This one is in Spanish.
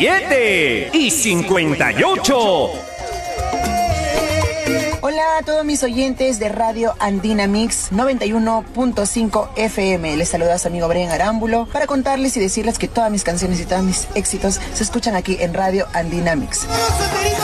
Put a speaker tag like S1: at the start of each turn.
S1: 7:58.
S2: Hola a todos mis oyentes de Radio Andina Mix 91.5 FM. Les saluda a su amigo Brian Arámbulo para contarles y decirles que todas mis canciones y todos mis éxitos se escuchan aquí en Radio Andina Mix.